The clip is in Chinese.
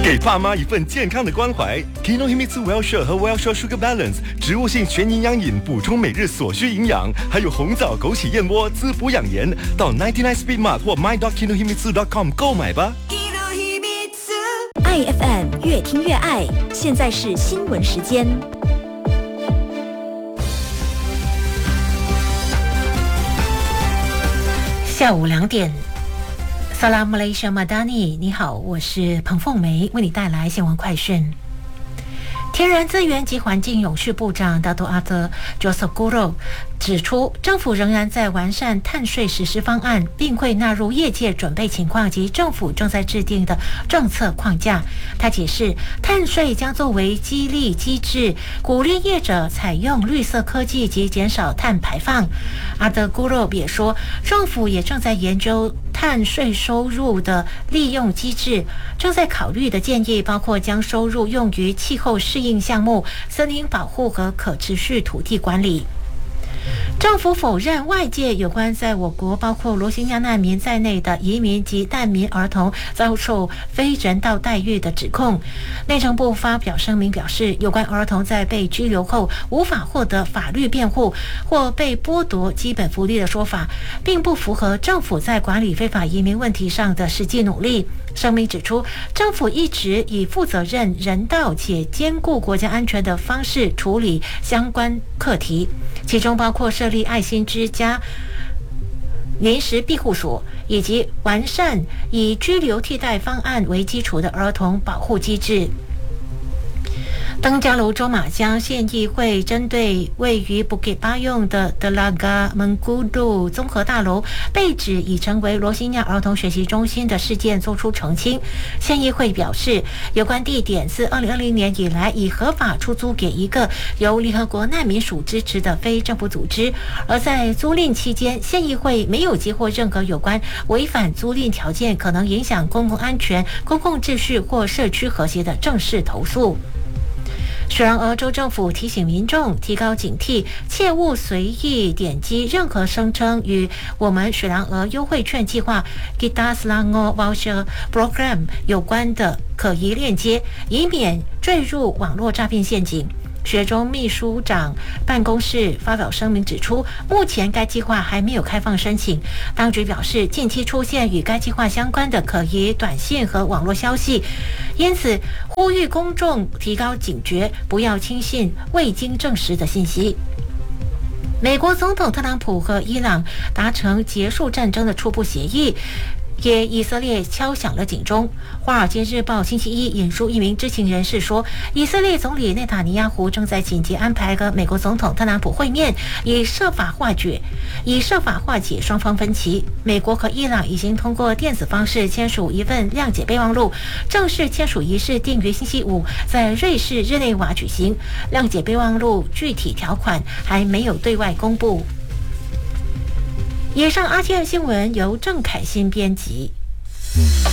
给爸妈一份健康的关怀。Kinohimitsu Well-Share 和 Well-Share Sugar Balance 植物性全营养饮，补充每日所需营养，还有红枣枸杞燕窝滋补养颜。到99 Speed Mart 或 my.kinohimitsu.com 购买吧。 爱 FM 越听越爱，现在是新闻时间。 下午2点。Salam Malaysia Madani， 你好，我是彭凤梅，为你带来新闻快讯。天然资源及环境永续部长Dato' Arthur Joseph Guro 指出，政府仍然在完善碳税实施方案，并会纳入业界准备情况及政府正在制定的政策框架。他解释，碳税将作为激励机制，鼓励业者采用绿色科技及减少碳排放。Arthur Guro 也说，政府也正在研究碳税收入的利用机制，正在考虑的建议包括将收入用于气候适应项目、森林保护和可持续土地管理。政府否认外界有关在我国包括罗兴亚难民在内的移民及难民儿童遭受非人道待遇的指控。内政部发表声明表示，有关儿童在被拘留后无法获得法律辩护或被剥夺基本福利的说法，并不符合政府在管理非法移民问题上的实际努力。声明指出，政府一直以负责任、人道且兼顾国家安全的方式处理相关课题，其中包括设立爱心之家临时庇护所，以及完善以居留替代方案为基础的儿童保护机制。登嘉楼州马江县议会针对位于 Bukit Payung 的 Telaga Mengkudu 综合大楼被指已成为罗兴亚儿童学习中心的事件作出澄清。县议会表示，有关地点自2020年以来已合法出租给一个由联合国难民署支持的非政府组织，而在租赁期间，县议会没有接获任何有关违反租赁条件可能影响公共安全、公共秩序或社区和谐的正式投诉。雪兰莪州政府提醒民众提高警惕，切勿随意点击任何声称与我们雪兰莪优惠券计划 Kita Selangor Voucher Program 有关的可疑链接，以免坠入网络诈骗陷阱。雪州秘书长办公室发表声明指出，目前该计划还没有开放申请。当局表示，近期出现与该计划相关的可疑短信和网络消息，因此呼吁公众提高警觉，不要轻信未经证实的信息。美国总统特朗普和伊朗达成结束战争的初步协议，给以色列敲响了警钟。华尔街日报星期一引述一名知情人士说，以色列总理内塔尼亚胡正在紧急安排和美国总统特朗普会面，以设法化解双方分歧。美国和伊朗已经通过电子方式签署一份谅解备忘录，正式签署仪式定于星期五在瑞士日内瓦举行。谅解备忘录具体条款还没有对外公布。以上 RTM 新闻由郑凯欣编辑。